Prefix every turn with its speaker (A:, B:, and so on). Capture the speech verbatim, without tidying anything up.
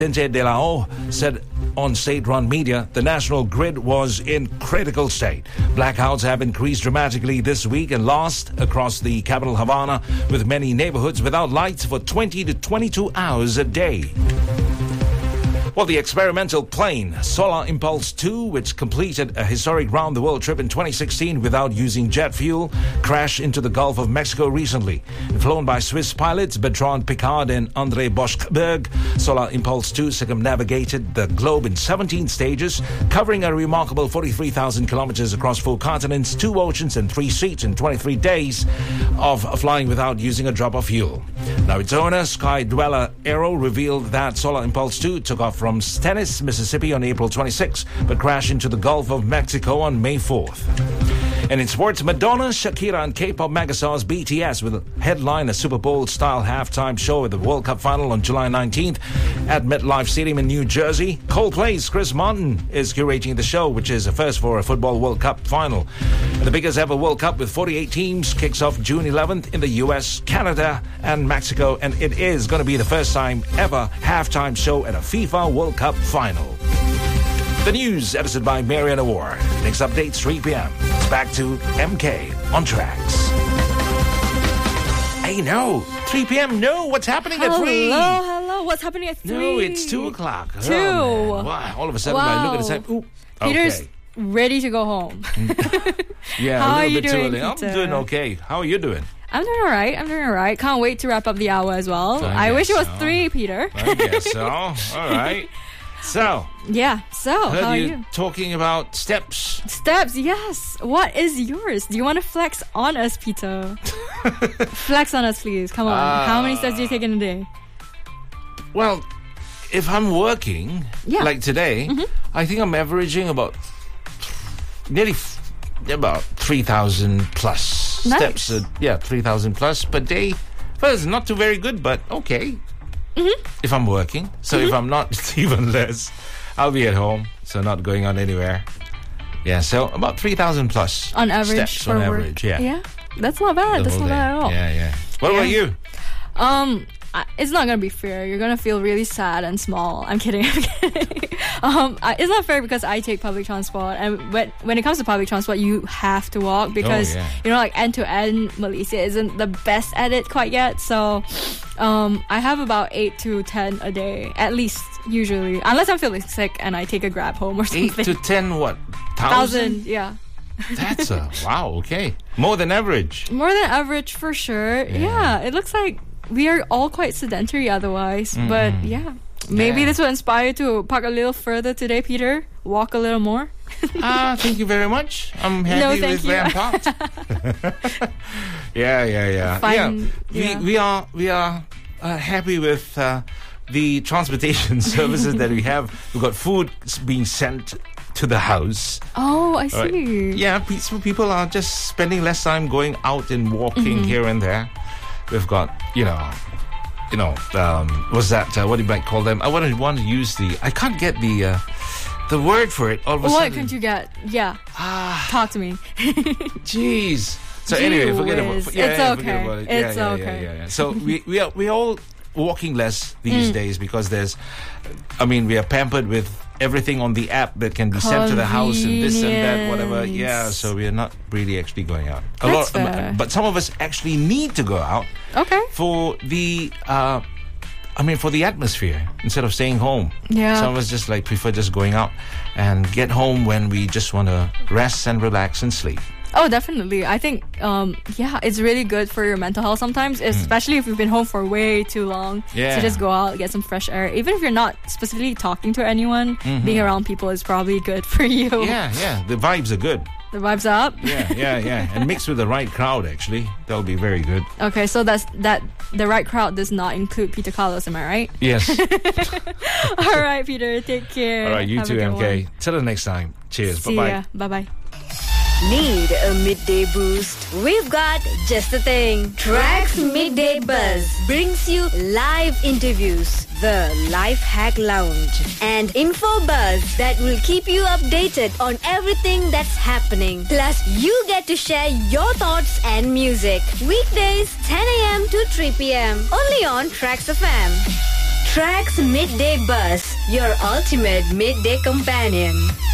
A: Vicente de la O said on state-run media the national grid was in critical state. Blackouts have increased dramatically this week and last across the capital Havana, with many neighborhoods without lights for twenty to twenty-two hours a day. Well, the experimental plane Solar Impulse two, which completed a historic round-the-world trip in twenty sixteen without using jet fuel, crashed into the Gulf of Mexico recently. Flown by Swiss pilots Bertrand Piccard and André Boschberg, Solar Impulse two circumnavigated the globe in seventeen stages, covering a remarkable forty-three thousand kilometers across four continents, two oceans, and three seas in twenty-three days of flying without using a drop of fuel. Now, its owner, Sky Dweller Aero, revealed that Solar Impulse two took off from Stennis, Mississippi on April twenty-sixth, but crashed into the Gulf of Mexico on May fourth. And in sports, Madonna, Shakira, and K-pop megastars B T S will headline a Super Bowl-style halftime show at the World Cup final on July nineteenth at MetLife Stadium in New Jersey. Coldplay's Chris Martin is curating the show, which is a first for a football World Cup final. The biggest ever World Cup with forty-eight teams kicks off June eleventh in the U S, Canada, and Mexico, and it is going to be the first time ever halftime show at a FIFA World Cup final. The news, edited by Mariana War. Next update, three p.m. Back to M K on Tracks. Hey, no. three p.m. No, what's happening
B: hello,
A: at three?
B: Hello, hello. What's happening at three?
A: No, it's two o'clock.
B: Two.
A: Oh, wow. All of a sudden,
B: wow.
A: I look at the time. Ooh,
B: Peter's
A: okay.
B: ready to go home.
A: Yeah,
B: How
A: a
B: are
A: little
B: you
A: bit
B: doing,
A: too early. I'm
B: Peter?
A: doing okay. How are you doing?
B: I'm doing all right. I'm doing all right. Can't wait to wrap up the hour as well.
A: I
B: I, wish it was
A: guess so.
B: three, Peter.
A: I guess so. All right. So,
B: Yeah. So,
A: heard
B: how are
A: you,
B: you?
A: talking about steps.
B: Steps, yes. What is yours? Do you want to flex on us, Peter? Flex on us, please. Come on.
A: Uh,
B: How many steps do you take in a day?
A: Well, if I'm working,
B: Yeah.
A: like today,
B: Mm-hmm.
A: I think I'm averaging about nearly f- about three thousand plus
B: Nice.
A: steps. A, yeah, three thousand plus per day. Well, it's not too very good, but okay.
B: Mm-hmm.
A: If I'm working. So if I'm not, it's even less. I'll be at home, so not going out anywhere. Yeah, so about three thousand plus.
B: On average
A: steps
B: for
A: on
B: work.
A: average, yeah.
B: Yeah. That's not bad.
A: The
B: That's
A: whole
B: not
A: day.
B: bad at all.
A: Yeah, yeah. What
B: Yeah.
A: about you?
B: Um, I- it's not gonna be fair. You're gonna feel really sad and small. I'm kidding. I'm kidding. um, I, it's not fair because I take public transport, and when when it comes to public transport, you have to walk because
A: Oh, yeah.
B: you know, like end to end, Malaysia isn't the best at it quite yet. So, um, I have about eight to ten a day at least, usually, unless I'm feeling sick and I take a grab home or something.
A: Eight to ten what?
B: Thousand, yeah.
A: That's a wow. Okay, more than average.
B: More than average for sure.
A: Yeah.
B: Yeah, it looks like we are all quite sedentary otherwise. But yeah, maybe
A: Yeah.
B: this will inspire you to park a little further today, Peter. Walk a little more.
A: Ah, thank you very much. I'm happy
B: No, thank
A: with
B: you.
A: where I'm parked. yeah, yeah, yeah.
B: Fine,
A: yeah. We
B: yeah.
A: we are we are uh, happy with uh, the transportation services that we have. We've got food s- being sent to the house.
B: Oh, I
A: All right.
B: see.
A: Yeah, pe- so people are just spending less time going out and walking
B: Mm-hmm.
A: here and there. We've got, you know, you know, um, what's that? Uh, what do you might call them? I want to want to use the. I can't get the uh, the word for it. All of a
B: What
A: sudden.
B: could you get? Yeah,
A: Ah,
B: talk to me.
A: jeez. So
B: Gee
A: anyway, forget about
B: whiz.
A: yeah,
B: It's
A: yeah,
B: okay.
A: forget about it.
B: It's
A: yeah, yeah,
B: okay.
A: Yeah, yeah, yeah. So we we are we all walking less these
B: Mm.
A: days because there's, I mean, we are pampered with everything on the app that can be sent to the house and this and that, whatever. Yeah,
B: Convenience.
A: so we are not really actually going out. A
B: That's
A: lot,
B: fair.
A: but some of us actually need to go out
B: Okay.
A: for the. Uh, I mean, for the atmosphere instead of staying home.
B: Yeah.
A: Some of us just like prefer just going out and get home when we just want to rest and relax and sleep.
B: Oh, definitely. I think, um, yeah, it's really good for your mental health sometimes, especially if you've been home for way too long.
A: Yeah.
B: To just go out, get some fresh air. Even if you're not specifically talking to anyone, being around people is probably good for you.
A: Yeah, yeah. The vibes are good.
B: The vibes are up.
A: Yeah, yeah, yeah. And mixed with the right crowd, actually. That'll be very good.
B: Okay, so that's that. The right crowd does not include Peter Carlos, am I right?
A: Yes.
B: All right, Peter, take care.
A: All right, you
B: Have a
A: too,
B: good
A: M K.
B: one.
A: Till the next time. Cheers.
B: See
A: Bye-bye.
B: ya. Bye bye.
C: Need a midday boost? We've got just the thing. Tracks Midday Buzz brings you live interviews, the Life Hack Lounge, and info buzz that will keep you updated on everything that's happening. Plus, you get to share your thoughts and music. Weekdays, ten a.m. to three p.m. Only on Tracks F M. Tracks Midday Bus, your ultimate midday companion.